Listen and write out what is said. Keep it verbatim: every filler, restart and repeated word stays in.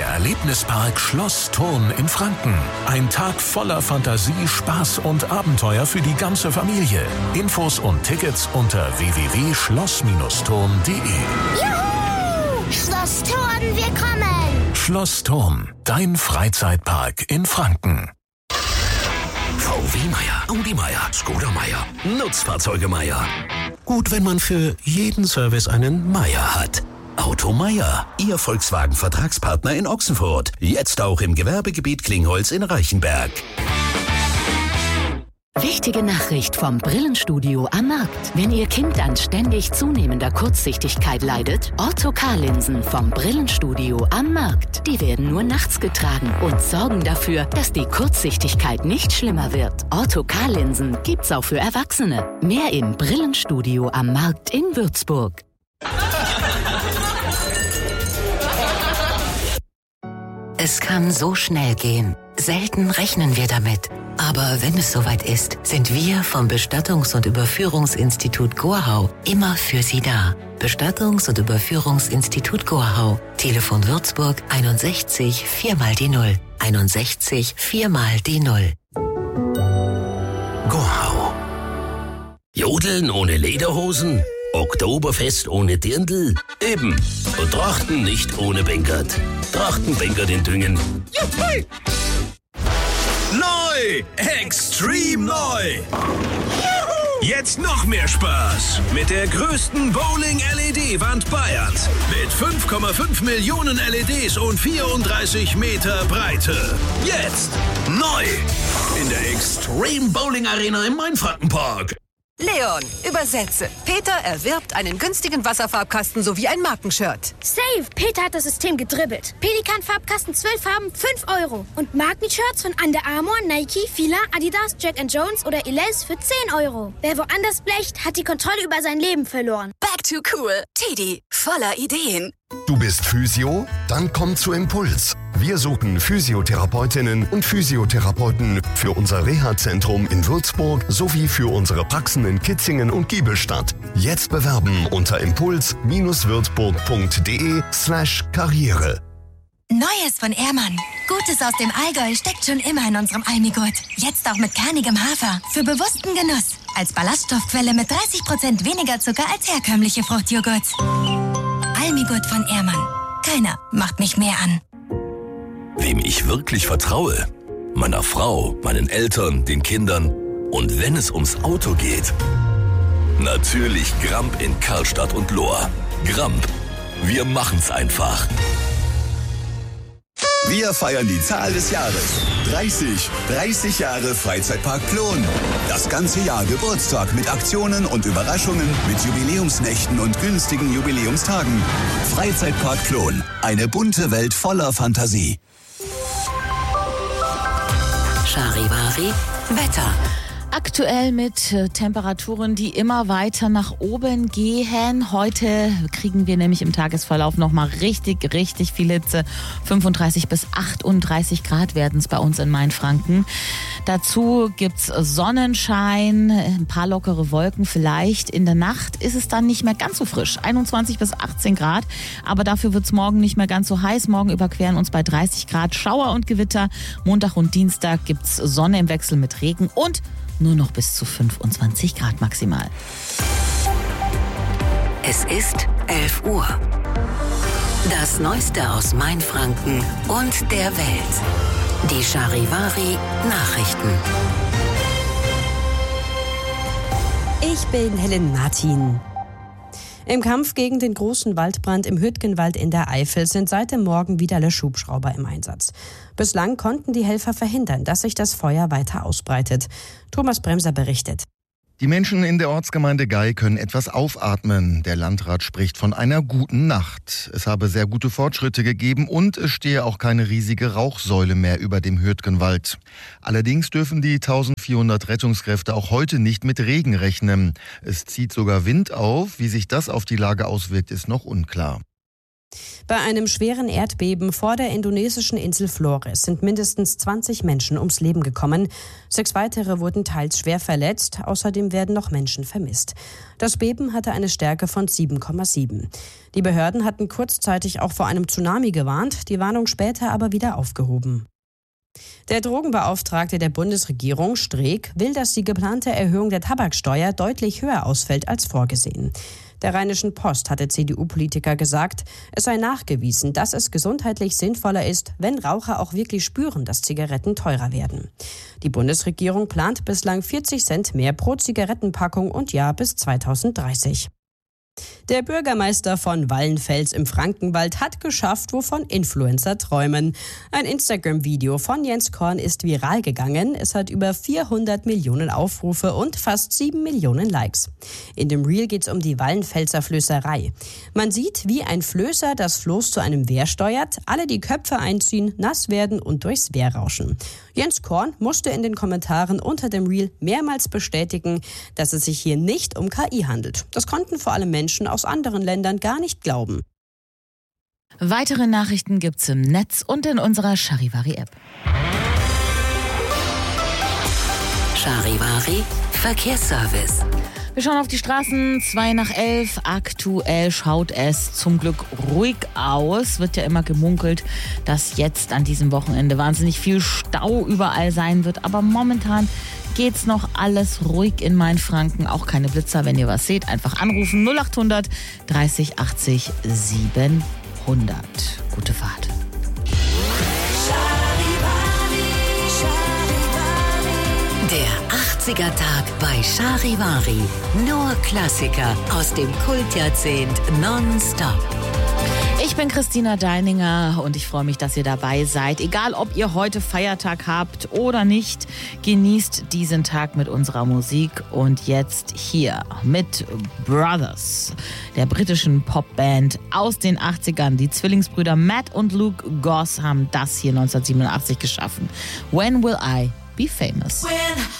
Der Erlebnispark Schloss Thurn in Franken. Ein Tag voller Fantasie, Spaß und Abenteuer für die ganze Familie. Infos und Tickets unter w w w punkt schloss thurn punkt d e. Juhu! Schloss Thurn, wir kommen! Schloss Thurn, dein Freizeitpark in Franken. V W Meier, Audi Meier, Skoda Meier, Nutzfahrzeuge Meier. Gut, wenn man für jeden Service einen Meier hat. Auto Meier, Ihr Volkswagen-Vertragspartner in Ochsenfurt. Jetzt auch im Gewerbegebiet Klingholz in Reichenberg. Wichtige Nachricht vom Brillenstudio am Markt. Wenn Ihr Kind an ständig zunehmender Kurzsichtigkeit leidet, Ortho-K-Linsen vom Brillenstudio am Markt. Die werden nur nachts getragen und sorgen dafür, dass die Kurzsichtigkeit nicht schlimmer wird. Ortho-K-Linsen gibt's auch für Erwachsene. Mehr im Brillenstudio am Markt in Würzburg. Es kann so schnell gehen. Selten rechnen wir damit. Aber wenn es soweit ist, sind wir vom Bestattungs- und Überführungsinstitut Gorhau immer für Sie da. Bestattungs- und Überführungsinstitut Gorhau. Telefon Würzburg einundsechzig vier mal die Null. einundsechzig vier mal die Null. Gorhau. Jodeln ohne Lederhosen? Oktoberfest ohne Dirndl? Eben. Und Trachten nicht ohne Bänkert. Trachten Bänkert in Düngen. Juppie. Neu! Extrem neu! Jetzt noch mehr Spaß mit der größten Bowling-L E D-Wand Bayerns. Mit fünf Komma fünf Millionen L E Ds und vierunddreißig Meter Breite. Jetzt neu in der Extreme Bowling Arena im Mainfrankenpark. Leon, übersetze. Peter erwirbt einen günstigen Wasserfarbkasten sowie ein Markenshirt. Safe! Peter hat das System gedribbelt. Pelikan-Farbkasten, zwölf Farben, fünf Euro. Und Markenshirts von Under Armour, Nike, Fila, Adidas, Jack and Jones oder Elize für zehn Euro. Wer woanders blecht, hat die Kontrolle über sein Leben verloren. Back to cool. Teddy, voller Ideen. Du bist Physio? Dann komm zu Impuls. Wir suchen Physiotherapeutinnen und Physiotherapeuten für unser Reha-Zentrum in Würzburg sowie für unsere Praxen in Kitzingen und Giebelstadt. Jetzt bewerben unter impuls-würzburg.de slash Karriere. Neues von Ehrmann. Gutes aus dem Allgäu steckt schon immer in unserem Almigurt. Jetzt auch mit kernigem Hafer. Für bewussten Genuss. Als Ballaststoffquelle mit dreißig Prozent weniger Zucker als herkömmliche Fruchtjoghurts. Almigurt von Ehrmann. Keiner macht mich mehr an. Wem ich wirklich vertraue? Meiner Frau, meinen Eltern, den Kindern. Und wenn es ums Auto geht? Natürlich Gramp in Karlstadt und Lohr. Gramp. Wir machen's einfach. Wir feiern die Zahl des Jahres. dreißig. dreißig Jahre Freizeitpark Plon. Das ganze Jahr Geburtstag mit Aktionen und Überraschungen, mit Jubiläumsnächten und günstigen Jubiläumstagen. Freizeitpark Plon. Eine bunte Welt voller Fantasie. Charivari, Wetter. Aktuell mit äh, Temperaturen, die immer weiter nach oben gehen. Heute kriegen wir nämlich im Tagesverlauf nochmal richtig, richtig viel Hitze. fünfunddreißig bis achtunddreißig Grad werden es bei uns in Mainfranken. Dazu gibt's Sonnenschein, ein paar lockere Wolken vielleicht. In der Nacht ist es dann nicht mehr ganz so frisch. einundzwanzig bis achtzehn Grad. Aber dafür wird's morgen nicht mehr ganz so heiß. Morgen überqueren uns bei dreißig Grad Schauer und Gewitter. Montag und Dienstag gibt's Sonne im Wechsel mit Regen und nur noch bis zu fünfundzwanzig Grad maximal. Es ist elf Uhr. Das Neueste aus Mainfranken und der Welt. Die Charivari Nachrichten. Ich bin Helen Martin. Im Kampf gegen den großen Waldbrand im Hüttgenwald in der Eifel sind seit dem Morgen wieder Löschhubschrauber im Einsatz. Bislang konnten die Helfer verhindern, dass sich das Feuer weiter ausbreitet. Thomas Bremser berichtet. Die Menschen in der Ortsgemeinde Gei können etwas aufatmen. Der Landrat spricht von einer guten Nacht. Es habe sehr gute Fortschritte gegeben und es stehe auch keine riesige Rauchsäule mehr über dem Hürtgenwald. Allerdings dürfen die eintausendvierhundert Rettungskräfte auch heute nicht mit Regen rechnen. Es zieht sogar Wind auf. Wie sich das auf die Lage auswirkt, ist noch unklar. Bei einem schweren Erdbeben vor der indonesischen Insel Flores sind mindestens zwanzig Menschen ums Leben gekommen. Sechs weitere wurden teils schwer verletzt. Außerdem werden noch Menschen vermisst. Das Beben hatte eine Stärke von sieben Komma sieben. Die Behörden hatten kurzzeitig auch vor einem Tsunami gewarnt, die Warnung später aber wieder aufgehoben. Der Drogenbeauftragte der Bundesregierung, Streeck, will, dass die geplante Erhöhung der Tabaksteuer deutlich höher ausfällt als vorgesehen. Der Rheinischen Post hatte C D U-Politiker gesagt, es sei nachgewiesen, dass es gesundheitlich sinnvoller ist, wenn Raucher auch wirklich spüren, dass Zigaretten teurer werden. Die Bundesregierung plant bislang vierzig Cent mehr pro Zigarettenpackung und Jahr bis zweitausenddreißig. Der Bürgermeister von Wallenfels im Frankenwald hat geschafft, wovon Influencer träumen. Ein Instagram-Video von Jens Korn ist viral gegangen. Es hat über vierhundert Millionen Aufrufe und fast sieben Millionen Likes. In dem Reel geht es um die Wallenfelser Flößerei. Man sieht, wie ein Flößer das Floß zu einem Wehr steuert, alle die Köpfe einziehen, nass werden und durchs Wehr rauschen. Jens Korn musste in den Kommentaren unter dem Reel mehrmals bestätigen, dass es sich hier nicht um K I handelt. Das konnten vor allem Menschen aus anderen Ländern gar nicht glauben. Weitere Nachrichten gibt's im Netz und in unserer Charivari-App. Charivari Verkehrsservice. Wir schauen auf die Straßen, zwei nach elf. Aktuell schaut es zum Glück ruhig aus. Wird ja immer gemunkelt, dass jetzt an diesem Wochenende wahnsinnig viel Stau überall sein wird. Aber momentan geht's noch alles ruhig in Mainfranken. Auch keine Blitzer, wenn ihr was seht. Einfach anrufen null acht hundert dreißig achtzig siebenhundert. Gute Fahrt. Der achtziger-Tag bei Charivari. Nur Klassiker aus dem Kultjahrzehnt nonstop. Ich bin Christina Deininger und ich freue mich, dass ihr dabei seid. Egal, ob ihr heute Feiertag habt oder nicht, genießt diesen Tag mit unserer Musik. Und jetzt hier mit Brothers, der britischen Popband aus den achtzigern. Die Zwillingsbrüder Matt und Luke Goss haben das hier neunzehnhundertsiebenundachtzig geschaffen. When Will I Be Famous? When